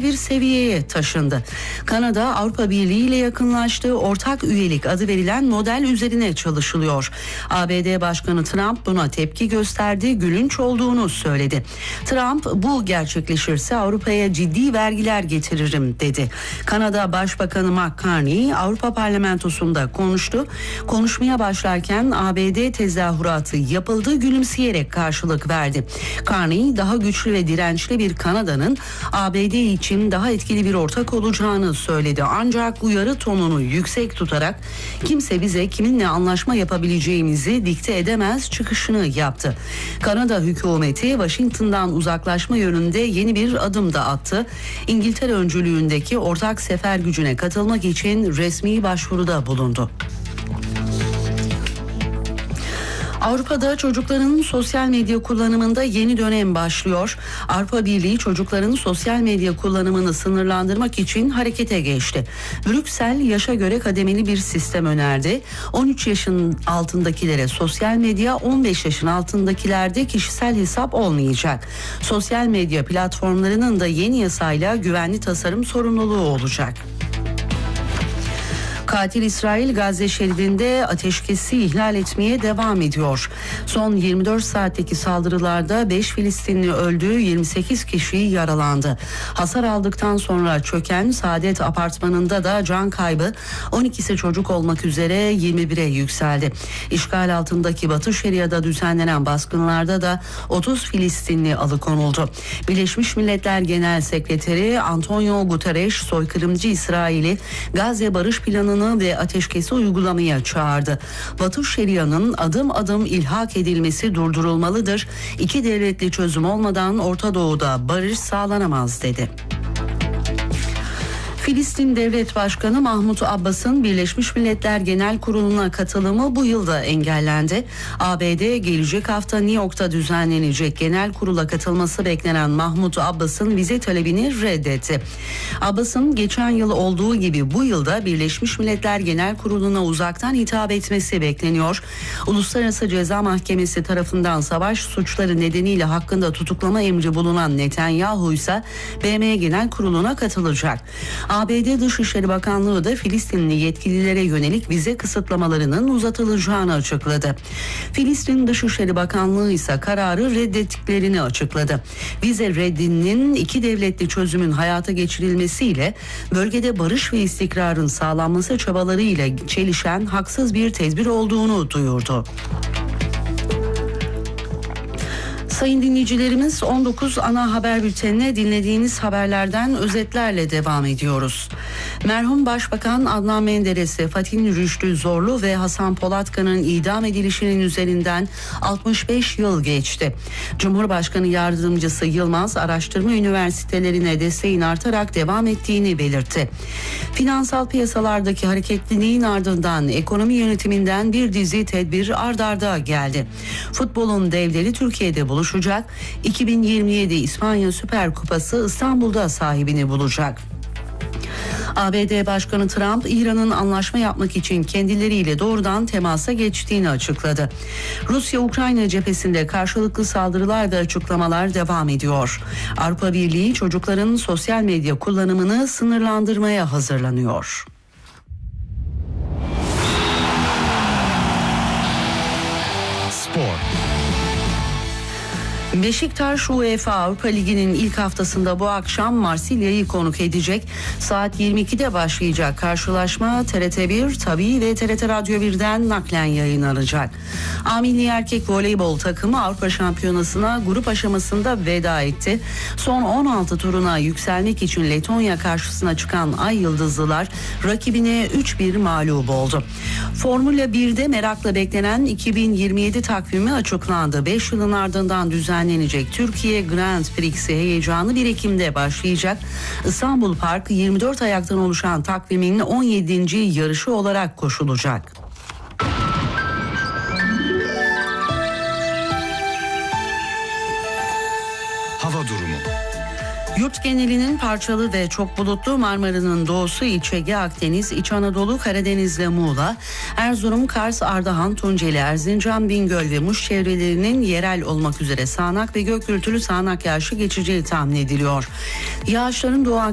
bir seviyeye taşındı. Kanada Avrupa Birliği ile yakınlaştığı ortak üyelik adı verilen model üzerine çalışılıyor. ABD Başkanı Trump buna tepki gösterdi, gülünç olduğunu söyledi. Trump bu gerçekleşirse Avrupa'ya ciddi vergiler getiririm dedi. Kanada Başbakanı McCartney Avrupa Parlamentosu'nda konuştu. Konuşmaya başlarken ABD tezahüratı yapıldı, gülümseyerek karşılık verdi. Carney daha güçlü ve dirençli bir Kanada'nın ABD için daha etkili bir ortak olacağını söyledi. Ancak uyarı tonunu yüksek tutarak kimse bize kiminle anlaşma yapabileceğimizi dikte edemez çıkışını yaptı. Kanada hükümeti Washington'dan uzaklaşma yönünde yeni bir adım da attı. İngiltere öncülüğündeki ortak sefer gücüne katılmak için resmi başvuruda bulundu. Avrupa'da çocukların sosyal medya kullanımında yeni dönem başlıyor. Avrupa Birliği çocukların sosyal medya kullanımını sınırlandırmak için harekete geçti. Brüksel yaşa göre kademeli bir sistem önerdi. 13 yaşın altındakilere sosyal medya, 15 yaşın altındakilerde kişisel hesap olmayacak. Sosyal medya platformlarının da yeni yasayla güvenli tasarım sorumluluğu olacak. Katil İsrail Gazze şeridinde ateşkesi ihlal etmeye devam ediyor. Son 24 saatteki saldırılarda 5 Filistinli öldü, 28 kişi yaralandı. Hasar aldıktan sonra çöken Saadet apartmanında da can kaybı 12'si çocuk olmak üzere 21'e yükseldi. İşgal altındaki Batı Şeria'da düzenlenen baskınlarda da 30 Filistinli alıkonuldu. Birleşmiş Milletler Genel Sekreteri Antonio Guterres soykırımcı İsrail'i Gazze Barış Planı'nı ve ateşkesi uygulamaya çağırdı. Batı Şeria'nın adım adım ilhak edilmesi durdurulmalıdır. İki devletli çözüm olmadan Orta Doğu'da barış sağlanamaz dedi. Filistin Devlet Başkanı Mahmut Abbas'ın Birleşmiş Milletler Genel Kurulu'na katılımı bu yılda engellendi. ABD gelecek hafta New York'ta düzenlenecek genel kurula katılması beklenen Mahmut Abbas'ın vize talebini reddetti. Abbas'ın geçen yıl olduğu gibi bu yılda Birleşmiş Milletler Genel Kurulu'na uzaktan hitap etmesi bekleniyor. Uluslararası Ceza Mahkemesi tarafından savaş suçları nedeniyle hakkında tutuklama emri bulunan Netanyahu ise BM Genel Kurulu'na katılacak. ABD Dışişleri Bakanlığı da Filistinli yetkililere yönelik vize kısıtlamalarının uzatılacağını açıkladı. Filistin Dışişleri Bakanlığı ise kararı reddettiklerini açıkladı. Vize reddinin iki devletli çözümün hayata geçirilmesiyle bölgede barış ve istikrarın sağlanması çabalarıyla çelişen haksız bir tedbir olduğunu duyurdu. Sayın dinleyicilerimiz 19 ana haber bültenine dinlediğiniz haberlerden özetlerle devam ediyoruz. Merhum Başbakan Adnan Menderes'e Fatih Rüştü Zorlu ve Hasan Polatkan'ın idam edilişinin üzerinden 65 yıl geçti. Cumhurbaşkanı Yardımcısı Yılmaz araştırma üniversitelerine desteğin artarak devam ettiğini belirtti. Finansal piyasalardaki hareketliliğin ardından ekonomi yönetiminden bir dizi tedbir ard arda geldi. Futbolun devleri Türkiye'de buluşacak. 2027 İspanya Süper Kupası İstanbul'da sahibini bulacak. ABD Başkanı Trump, İran'ın anlaşma yapmak için kendileriyle doğrudan temasa geçtiğini açıkladı. Rusya-Ukrayna cephesinde karşılıklı saldırılar ve açıklamalar devam ediyor. Avrupa Birliği çocukların sosyal medya kullanımını sınırlandırmaya hazırlanıyor. Spor. Beşiktaş UEFA Avrupa Ligi'nin ilk haftasında bu akşam Marsilya'yı konuk edecek. Saat 22'de başlayacak karşılaşma TRT1, Tabii ve TRT Radyo 1'den naklen yayınlanacak. A Milli Erkek Voleybol takımı Avrupa Şampiyonası'na grup aşamasında veda etti. Son 16 turuna yükselmek için Letonya karşısına çıkan Ay Yıldızlılar rakibine 3-1 mağlup oldu. Formula 1'de merakla beklenen 2027 takvimi açıklandı. 5 yılın ardından düzenlenecek Türkiye Grand Prix'si heyecanı 1 Ekim'de başlayacak. İstanbul Park 24 ayaktan oluşan takvimin 17. yarışı olarak koşulacak. Hava durumu. Yurt genelinin parçalı ve çok bulutlu, Marmara'nın doğusu, İç Ege, Akdeniz, İç Anadolu, Karadeniz'le Muğla, Erzurum, Kars, Ardahan, Tunceli, Erzincan, Bingöl ve Muş çevrelerinin yerel olmak üzere sağanak ve gök gürültülü sağanak yağışı geçeceği tahmin ediliyor. Yağışların Doğu